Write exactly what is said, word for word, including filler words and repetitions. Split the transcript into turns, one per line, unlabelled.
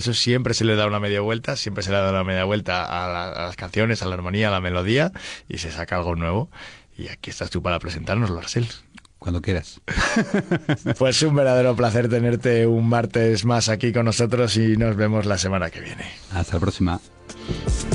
eso siempre se le da una media vuelta, siempre se le da una media vuelta a, la, a las canciones, a la armonía, a la melodía, y se saca algo nuevo. Y aquí estás tú para presentárnoslo, Araceli.
Cuando quieras.
Pues un verdadero placer tenerte un martes más aquí con nosotros y nos vemos la semana que viene.
Hasta la próxima.